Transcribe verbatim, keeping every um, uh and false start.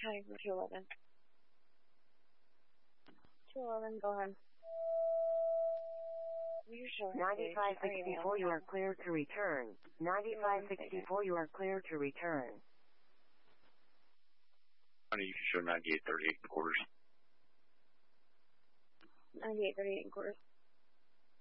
County for two eleven. two eleven, go ahead. ninety-five sixty-four, you are clear to return. ninety-five sixty-four, you are clear to return. Honey, you can show ninety-eight thirty-eight and quarters. ninety-eight thirty-eight and quarters.